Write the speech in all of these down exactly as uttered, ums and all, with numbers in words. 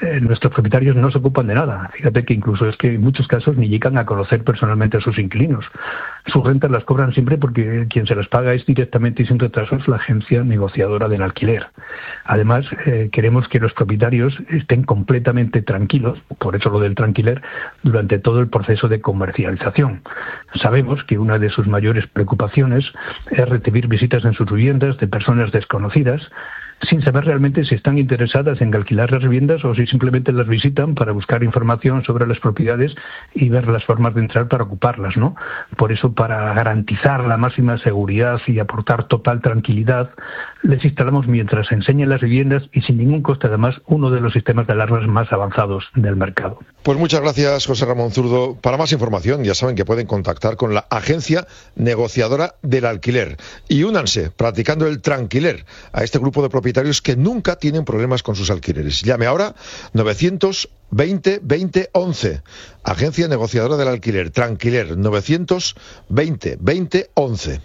eh, nuestros propietarios no se ocupan de nada. Fíjate que incluso es que en muchos casos ni llegan a conocer personalmente a sus inquilinos. Sus rentas las cobran siempre porque quien se las paga es directamente y sin retrasos la agencia negociadora del alquiler. Además, eh, queremos que los propietarios estén completamente tranquilos, por eso lo del tranquiler, durante todo el proceso de comercialización. Sabemos que una de sus mayores preocupaciones es recibir visitas en sus viviendas de personas desconocidas, sin saber realmente si están interesadas en alquilar las viviendas o si simplemente las visitan para buscar información sobre las propiedades y ver las formas de entrar para ocuparlas, ¿no? Por eso, para garantizar la máxima seguridad y aportar total tranquilidad, les instalamos mientras enseñan las viviendas y sin ningún coste además uno de los sistemas de alarmas más avanzados del mercado. Pues muchas gracias, José Ramón Zurdo. Para más información ya saben que pueden contactar con la agencia negociadora del alquiler y únanse practicando el tranquiler a este grupo de propietarios que nunca tienen problemas con sus alquileres. Llame ahora novecientos veinte veinte once. Agencia negociadora del alquiler, Tranquiler, novecientos veinte veinte once.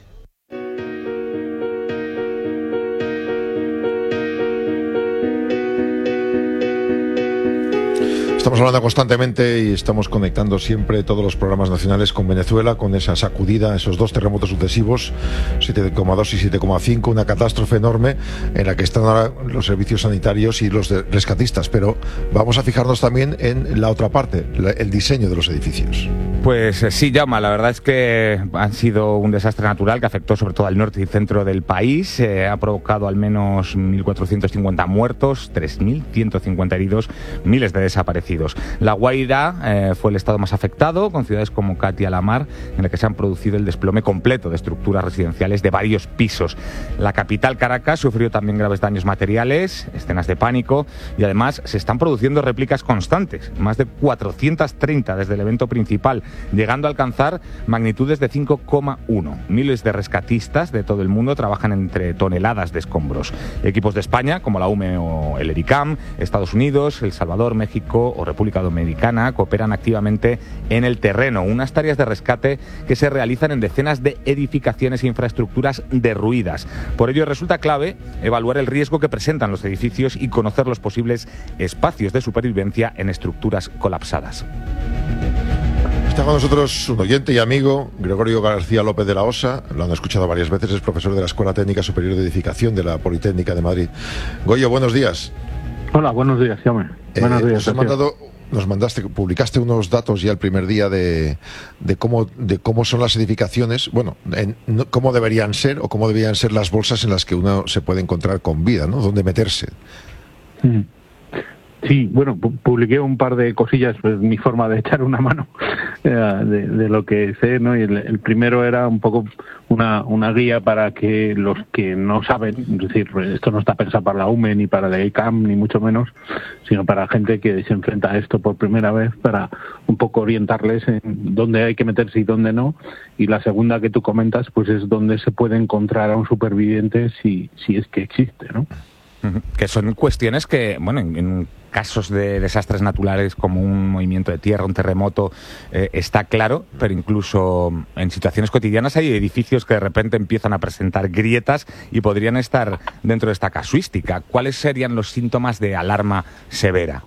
Estamos hablando constantemente y estamos conectando siempre todos los programas nacionales con Venezuela, con esa sacudida, esos dos terremotos sucesivos, siete coma dos y siete coma cinco, una catástrofe enorme en la que están ahora los servicios sanitarios y los de rescatistas. Pero vamos a fijarnos también en la otra parte, la, el diseño de los edificios. Pues sí, Jaume, la verdad es que han sido un desastre natural que afectó sobre todo al norte y centro del país. Eh, ha provocado al menos mil cuatrocientos cincuenta muertos, tres mil ciento cincuenta heridos, miles de desaparecidos. La Guaira eh, fue el estado más afectado, con ciudades como Catia la Mar, en la que se han producido el desplome completo de estructuras residenciales de varios pisos. La capital, Caracas, sufrió también graves daños materiales, escenas de pánico y además se están produciendo réplicas constantes, más de cuatrocientas treinta desde el evento principal, llegando a alcanzar magnitudes de cinco coma uno. Miles de rescatistas de todo el mundo trabajan entre toneladas de escombros. Equipos de España, como la U M E o el ERICAM, Estados Unidos, El Salvador, México o República Dominicana cooperan activamente en el terreno, unas tareas de rescate que se realizan en decenas de edificaciones e infraestructuras derruidas. Por ello resulta clave evaluar el riesgo que presentan los edificios y conocer los posibles espacios de supervivencia en estructuras colapsadas. Está con nosotros un oyente y amigo, Gregorio García López de la Osa, lo han escuchado varias veces, es profesor de la Escuela Técnica Superior de Edificación de la Politécnica de Madrid. Goyo, buenos días. Hola, buenos días, Jaume. Eh, buenos días. Nos, has mandado, nos mandaste, publicaste unos datos ya el primer día de, de cómo de cómo son las edificaciones, bueno, en, no, cómo deberían ser o cómo deberían ser las bolsas en las que uno se puede encontrar con vida, ¿no? Dónde meterse. Mm. Sí, bueno, pu- publiqué un par de cosillas, pues mi forma de echar una mano eh, de, de lo que sé, ¿no? Y el, el primero era un poco una, una guía para que los que no saben, es decir, esto no está pensado para la U M E ni para la E I C A M, ni mucho menos, sino para gente que se enfrenta a esto por primera vez, para un poco orientarles en dónde hay que meterse y dónde no. Y la segunda que tú comentas, pues es dónde se puede encontrar a un superviviente si, si es que existe, ¿no? Que son cuestiones que, bueno, en, en casos de desastres naturales como un movimiento de tierra, un terremoto, eh, está claro, pero incluso en situaciones cotidianas hay edificios que de repente empiezan a presentar grietas y podrían estar dentro de esta casuística. ¿Cuáles serían los síntomas de alarma severa?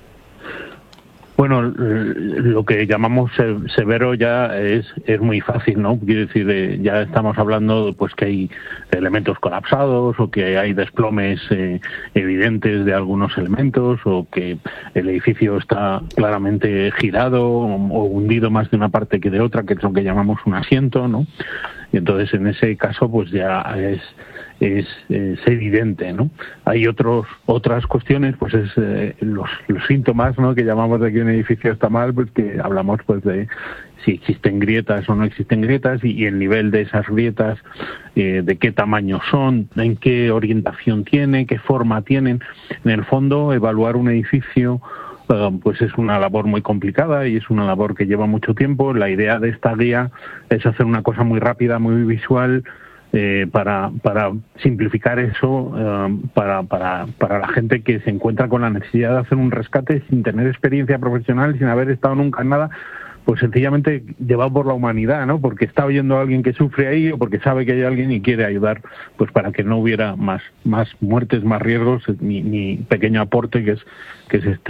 Bueno, lo que llamamos severo ya es, es muy fácil, ¿no? Quiero decir, eh, ya estamos hablando pues que hay elementos colapsados o que hay desplomes eh, evidentes de algunos elementos o que el edificio está claramente girado o, o hundido más de una parte que de otra, que es lo que llamamos un asiento, ¿no? Y entonces en ese caso pues ya es es, es evidente, ¿no? Hay otros otras cuestiones, pues es eh, los, los síntomas, ¿no? Que llamamos de que un edificio está mal, pues que hablamos pues de si existen grietas o no existen grietas y, y el nivel de esas grietas, eh, de qué tamaño son, en qué orientación tiene, qué forma tienen. En el fondo, evaluar un edificio uh, pues es una labor muy complicada y es una labor que lleva mucho tiempo. La idea de esta guía es hacer una cosa muy rápida, muy visual, Eh, para para simplificar eso eh, para para para la gente que se encuentra con la necesidad de hacer un rescate sin tener experiencia profesional, sin haber estado nunca en nada, pues sencillamente llevado por la humanidad, ¿no? Porque está oyendo a alguien que sufre ahí o porque sabe que hay alguien y quiere ayudar, pues para que no hubiera más más muertes, más riesgos, ni, ni pequeño aporte que es que es este